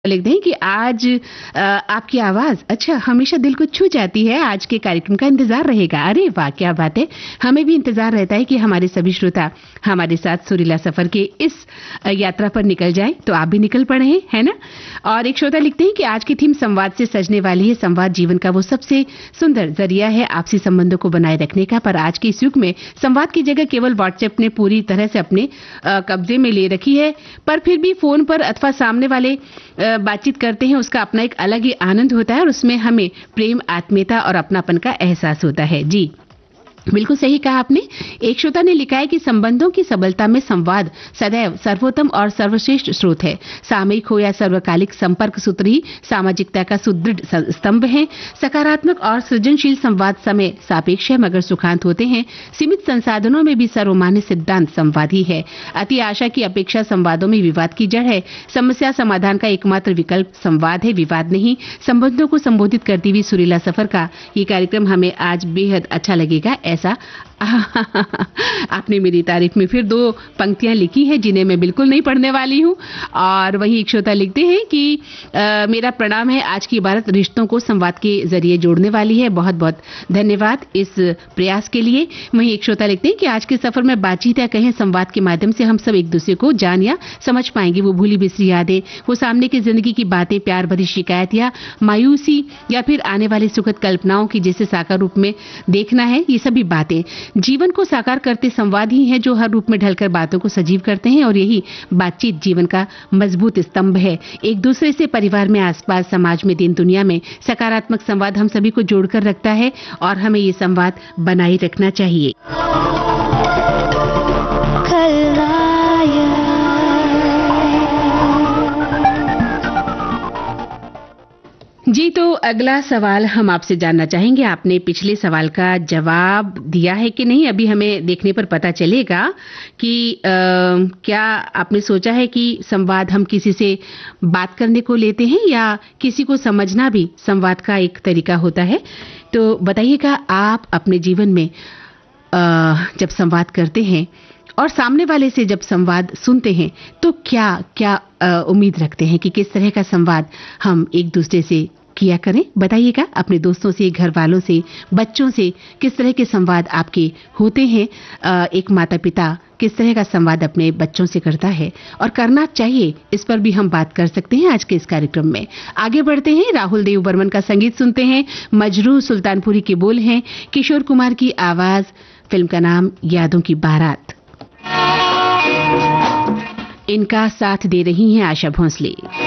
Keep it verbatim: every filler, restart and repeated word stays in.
लिखते हैं कि आज अ, आपकी आवाज अच्छा हमेशा दिल को छू जाती है। आज के कार्यक्रम का इंतजार रहेगा। अरे वाह, क्या बात है। हमें भी इंतजार रहता है कि हमारे सभी श्रोता हमारे साथ सुरीला सफर के इस अ, यात्रा पर निकल जाए। तो आप भी निकल पड़े हैं, है ना। और एक श्रोता लिखते हैं कि आज की थीम संवाद से सजने वाली है। संवाद जीवन का वो सबसे सुंदर जरिया है आपसी संबंधों को बनाए रखने का। पर आज के इस युग में संवाद की जगह केवल व्हाट्सएप ने पूरी तरह से अपने अ, कब्जे में ले रखी है। पर फिर भी फोन पर अथवा सामने वाले अ, बातचीत करते हैं, उसका अपना एक अलग ही आनंद होता है और उसमें हमें प्रेम, आत्मीयता और अपनापन का एहसास होता है। जी बिल्कुल सही कहा आपने। एक श्रोता ने लिखा है कि संबंधों की सबलता में संवाद सदैव सर्वोत्तम और सर्वश्रेष्ठ स्रोत है। सामयिक हो या सर्वकालिक संपर्क सूत्र ही सामाजिकता का सुदृढ़ स्तंभ है। सकारात्मक और सृजनशील संवाद समय सापेक्ष है मगर सुखांत होते हैं। सीमित संसाधनों में भी सर्वमान्य सिद्धांत संवाद ही है। अति आशा की अपेक्षा संवादों में विवाद की जड़ है। समस्या समाधान का एकमात्र विकल्प संवाद है, विवाद नहीं। संबंधों को संबोधित करती हुई सुरीला सफर का ये कार्यक्रम हमें आज बेहद अच्छा लगेगा। ऐसा आपने मेरी तारीफ में फिर दो पंक्तियां लिखी हैं जिन्हें मैं बिल्कुल नहीं पढ़ने वाली हूं। और वही एक श्रोता लिखते हैं कि आ, मेरा प्रणाम है। आज की इबारत रिश्तों को संवाद के जरिए जोड़ने वाली है। बहुत बहुत धन्यवाद इस प्रयास के लिए। वही एक श्रोता लिखते हैं कि आज के सफर में बातचीत या कहें संवाद के माध्यम से हम सब एक दूसरे को जान या समझ पाएंगे। वो भूली बिसरी यादें, वो सामने की जिंदगी की बातें, प्यार भरी शिकायत या मायूसी या फिर आने वाली सुखद कल्पनाओं की जिसे साकार रूप में देखना है, ये सभी बातें जीवन को साकार करते संवाद ही हैं जो हर रूप में ढलकर बातों को सजीव करते हैं। और यही बातचीत जीवन का मजबूत स्तंभ है। एक दूसरे से, परिवार में, आसपास, समाज में, दिन दुनिया में सकारात्मक संवाद हम सभी को जोड़कर रखता है और हमें ये संवाद बनाए रखना चाहिए। जी तो अगला सवाल हम आपसे जानना चाहेंगे। आपने पिछले सवाल का जवाब दिया है कि नहीं, अभी हमें देखने पर पता चलेगा कि आ, क्या आपने सोचा है कि संवाद हम किसी से बात करने को लेते हैं या किसी को समझना भी संवाद का एक तरीका होता है। तो बताइएगा, आप अपने जीवन में आ, जब संवाद करते हैं और सामने वाले से जब संवाद सुनते हैं तो क्या क्या आ, उम्मीद रखते हैं कि किस तरह का संवाद हम एक दूसरे से किया करें। बताइएगा, अपने दोस्तों से, घर वालों से, बच्चों से किस तरह के संवाद आपके होते हैं। आ, एक माता पिता किस तरह का संवाद अपने बच्चों से करता है और करना चाहिए, इस पर भी हम बात कर सकते हैं आज के इस कार्यक्रम में। आगे बढ़ते हैं, राहुल देव बर्मन का संगीत सुनते हैं। मजरू सुल्तानपुरी के बोल हैं, किशोर कुमार की आवाज, फिल्म का नाम यादों की बारात। इनका साथ दे रही हैं आशा भोंसले।